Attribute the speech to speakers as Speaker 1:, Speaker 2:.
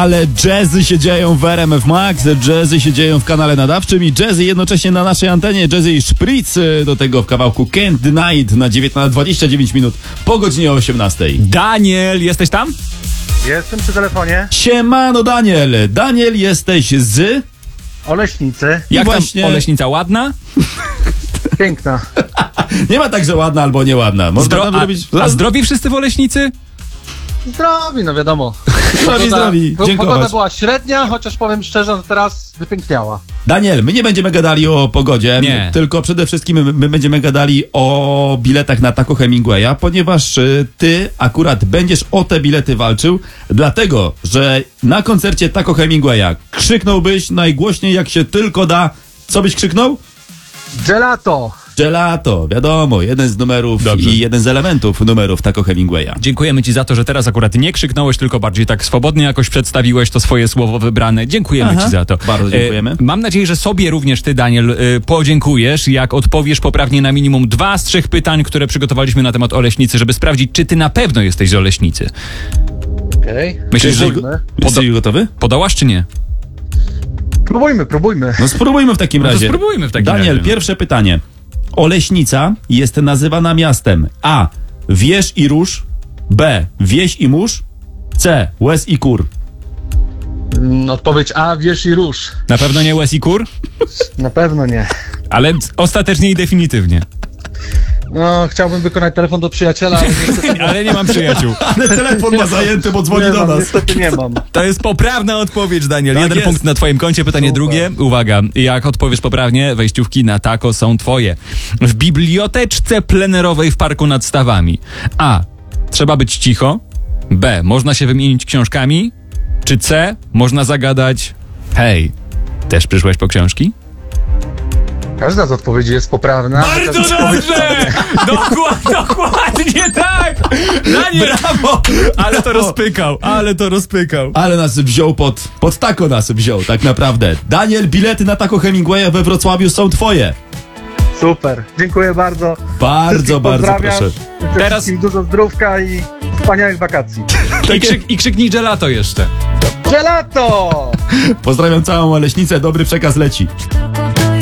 Speaker 1: ale jazzy się dzieją w RMF Max, jazzy się dzieją w kanale nadawczym i jazzy jednocześnie na naszej antenie, jazzy i szpric do tego w kawałku Can't Deny It na 29 minut po godzinie 18.
Speaker 2: Daniel, jesteś tam?
Speaker 3: Jestem przy telefonie.
Speaker 1: Siemano Daniel, Daniel jesteś z...
Speaker 3: Oleśnicy.
Speaker 2: Jak
Speaker 1: właśnie-
Speaker 2: tam Oleśnica ładna?
Speaker 3: Piękna.
Speaker 1: Nie ma tak, że ładna albo nieładna. Można tam robić...
Speaker 2: A zdrowi wszyscy w Oleśnicy?
Speaker 3: Zdrowi, no wiadomo.
Speaker 1: Zdrowi,
Speaker 3: Pogoda
Speaker 1: dziękuję.
Speaker 3: była średnia, chociaż powiem szczerze, że teraz wypiękniała.
Speaker 1: Daniel, my nie będziemy gadali o pogodzie,
Speaker 2: Nie.
Speaker 1: tylko przede wszystkim my będziemy gadali o biletach na Taco Hemingwaya, ponieważ ty akurat będziesz o te bilety walczył, dlatego, że na koncercie Taco Hemingwaya krzyknąłbyś najgłośniej jak się tylko da. Co byś krzyknął?
Speaker 3: Gelato!
Speaker 1: Gelato, wiadomo, jeden z numerów
Speaker 2: Dobrze.
Speaker 1: i jeden z elementów numerów Taco Hemingwaya.
Speaker 2: Dziękujemy ci za to, że teraz akurat nie krzyknąłeś, tylko bardziej tak swobodnie jakoś przedstawiłeś to swoje słowo wybrane. Dziękujemy ci za to.
Speaker 1: Bardzo dziękujemy.
Speaker 2: Mam nadzieję, że sobie również ty, Daniel, podziękujesz, jak odpowiesz poprawnie na minimum 2 z 3 pytań, które przygotowaliśmy na temat Oleśnicy, żeby sprawdzić, czy ty na pewno jesteś z Oleśnicy.
Speaker 3: Okej.
Speaker 2: Myślisz, że
Speaker 1: Jesteś gotowy?
Speaker 2: podołasz czy nie?
Speaker 3: Próbujmy.
Speaker 1: No spróbujmy w takim
Speaker 2: No to
Speaker 1: razie.
Speaker 2: spróbujmy w takim
Speaker 1: Daniel,
Speaker 2: razie.
Speaker 1: pierwsze pytanie. Oleśnica jest nazywana miastem A. Wież i róż, B. Wieś i mórz, C. Łez i kur.
Speaker 3: Odpowiedź A, wież i róż.
Speaker 2: Na pewno nie Łez i Kur,
Speaker 3: Na pewno nie.
Speaker 2: ale ostatecznie i definitywnie.
Speaker 3: No, chciałbym wykonać telefon do przyjaciela, ale niestety
Speaker 2: Ale nie mam przyjaciół.
Speaker 1: Ale telefon ma zajęty, bo dzwoni
Speaker 3: nie
Speaker 1: do
Speaker 3: mam,
Speaker 1: nas.
Speaker 3: niestety nie mam.
Speaker 2: To jest poprawna odpowiedź, Daniel.
Speaker 1: Tak
Speaker 2: Jeden
Speaker 1: jest.
Speaker 2: punkt na twoim koncie, pytanie
Speaker 3: Super.
Speaker 2: drugie. Uwaga, jak odpowiesz poprawnie, wejściówki na Taco są twoje. W biblioteczce plenerowej w parku nad Stawami. A. Trzeba być cicho. B. Można się wymienić książkami. Czy C. Można zagadać: hej, też przyszłeś po książki?
Speaker 3: Każda z odpowiedzi jest poprawna.
Speaker 2: Bardzo
Speaker 3: Każda z odpowiedzi-
Speaker 2: dobrze! Dokładnie tak! Daniel!
Speaker 1: Brawo!
Speaker 2: Ale to rozpykał.
Speaker 1: Ale nas wziął pod Taco nas wziął, tak naprawdę. Daniel, bilety na Taco Hemingwaya we Wrocławiu są twoje.
Speaker 3: Super. Dziękuję bardzo.
Speaker 1: Bardzo,
Speaker 3: Wszystkich
Speaker 1: bardzo
Speaker 3: pozdrawiam.
Speaker 1: proszę.
Speaker 3: Życzę
Speaker 2: Teraz-
Speaker 3: wszystkim dużo zdrówka i wspaniałych wakacji.
Speaker 2: I krzyknij gelato jeszcze.
Speaker 3: Gelato!
Speaker 1: Pozdrawiam całą Oleśnicę, dobry przekaz leci.